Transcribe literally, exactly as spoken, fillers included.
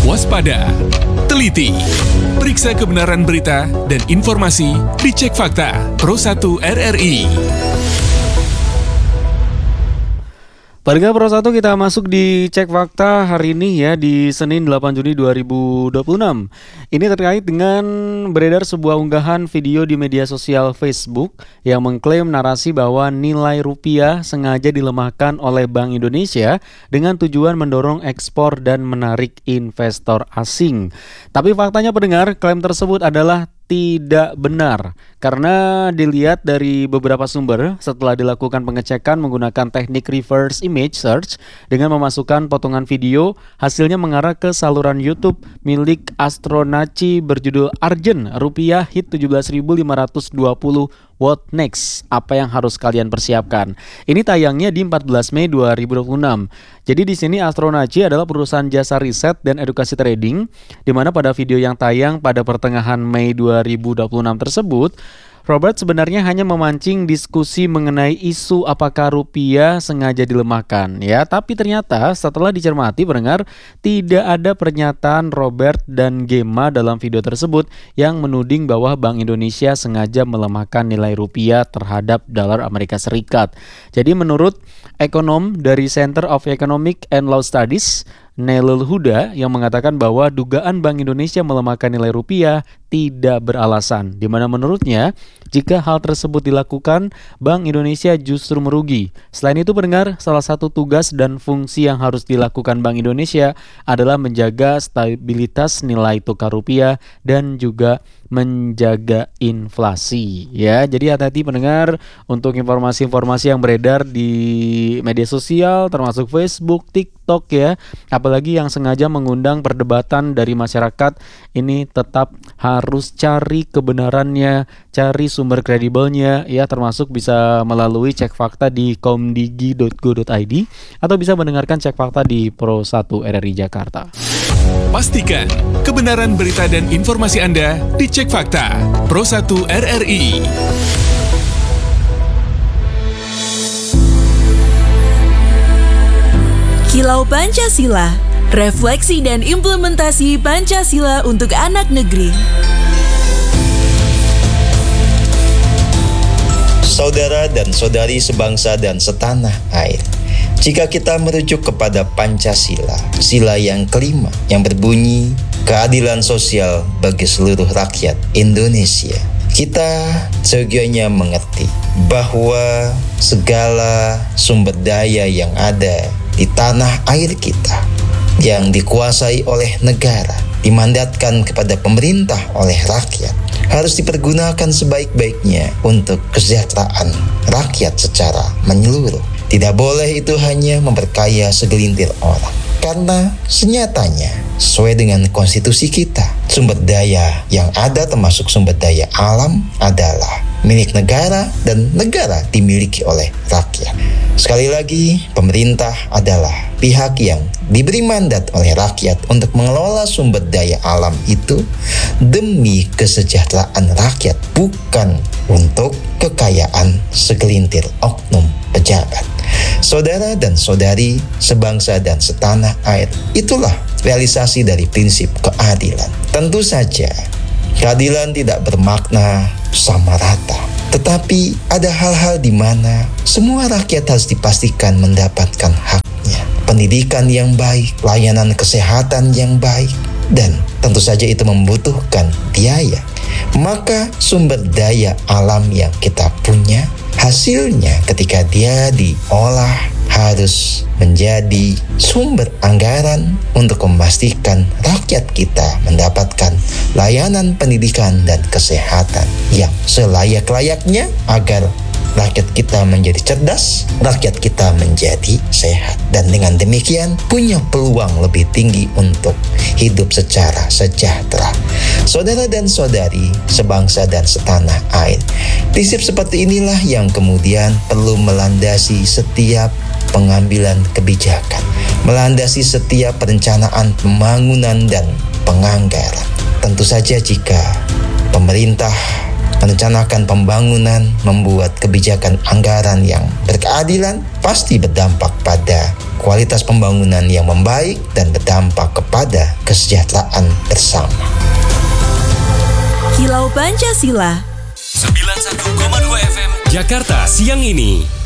waspada, teliti, periksa kebenaran berita dan informasi di Cek Fakta Pro satu R R I. Warga Pro satu, kita masuk di Cek Fakta hari ini ya, di Senin delapan Juni dua ribu dua puluh enam. Ini terkait dengan beredar sebuah unggahan video di media sosial Facebook yang mengklaim narasi bahwa nilai rupiah sengaja dilemahkan oleh Bank Indonesia dengan tujuan mendorong ekspor dan menarik investor asing. Tapi faktanya pendengar, klaim tersebut adalah tidak benar, karena dilihat dari beberapa sumber setelah dilakukan pengecekan menggunakan teknik reverse image search dengan memasukkan potongan video, hasilnya mengarah ke saluran YouTube milik Astronaci berjudul Arjen, rupiah hit tujuh belas ribu lima ratus dua puluh. What next? Apa yang harus kalian persiapkan? Ini tayangnya di empat belas Mei dua ribu dua puluh enam. Jadi di sini Astronaci adalah perusahaan jasa riset dan edukasi trading, di mana pada video yang tayang pada pertengahan Mei dua ribu dua puluh enam tersebut, Robert sebenarnya hanya memancing diskusi mengenai isu apakah rupiah sengaja dilemahkan ya, tapi ternyata setelah dicermati pendengar, tidak ada pernyataan Robert dan Gemma dalam video tersebut yang menuding bahwa Bank Indonesia sengaja melemahkan nilai rupiah terhadap dolar Amerika Serikat. Jadi menurut ekonom dari Center of Economic and Law Studies, Nelul Huda, yang mengatakan bahwa dugaan Bank Indonesia melemahkan nilai rupiah tidak beralasan, di mana menurutnya jika hal tersebut dilakukan, Bank Indonesia justru merugi. Selain itu pendengar, salah satu tugas dan fungsi yang harus dilakukan Bank Indonesia adalah menjaga stabilitas nilai tukar rupiah dan juga menjaga inflasi ya. Jadi hati-hati pendengar untuk informasi-informasi yang beredar di media sosial termasuk Facebook, TikTok ya, apalagi yang sengaja mengundang perdebatan dari masyarakat. Ini tetap harus cari kebenarannya, cari sumber kredibelnya ya, termasuk bisa melalui Cek Fakta di komdigi dot go dot i d atau bisa mendengarkan Cek Fakta di Pro satu R R I Jakarta. Pastikan kebenaran berita dan informasi Anda di Cek Fakta Pro satu R R I. Kilau Pancasila, refleksi dan implementasi Pancasila untuk anak negeri. Saudara dan saudari sebangsa dan setanah air, jika kita merujuk kepada Pancasila, sila yang kelima yang berbunyi keadilan sosial bagi seluruh rakyat Indonesia, kita seyogyanya mengerti bahwa segala sumber daya yang ada di tanah air kita yang dikuasai oleh negara, dimandatkan kepada pemerintah oleh rakyat, harus dipergunakan sebaik-baiknya untuk kesejahteraan rakyat secara menyeluruh. Tidak boleh itu hanya memperkaya segelintir orang, karena senyatanya sesuai dengan konstitusi kita, sumber daya yang ada termasuk sumber daya alam adalah milik negara dan negara dimiliki oleh rakyat. Sekali lagi, pemerintah adalah pihak yang diberi mandat oleh rakyat untuk mengelola sumber daya alam itu demi kesejahteraan rakyat, bukan untuk kekayaan segelintir oknum pejabat. Saudara dan saudari sebangsa dan setanah air, itulah realisasi dari prinsip keadilan. Tentu saja keadilan tidak bermakna sama rata, tetapi ada hal-hal di mana semua rakyat harus dipastikan mendapatkan haknya. Pendidikan yang baik, layanan kesehatan yang baik, dan tentu saja itu membutuhkan biaya. Maka sumber daya alam yang kita punya, hasilnya ketika dia diolah harus menjadi sumber anggaran untuk memastikan rakyat kita mendapatkan layanan pendidikan dan kesehatan yang selayak-layaknya agar rakyat kita menjadi cerdas, rakyat kita menjadi sehat, dan dengan demikian punya peluang lebih tinggi untuk hidup secara sejahtera. Saudara dan saudari sebangsa dan setanah air, prinsip seperti inilah yang kemudian perlu melandasi setiap pengambilan kebijakan, melandasi setiap perencanaan pembangunan dan penganggaran. Tentu saja jika pemerintah Merencanakan pembangunan, membuat kebijakan anggaran yang berkeadilan pasti berdampak pada kualitas pembangunan yang membaik dan berdampak kepada kesejahteraan bersama. Kilau Pancasila sembilan puluh satu koma dua F M Jakarta siang ini.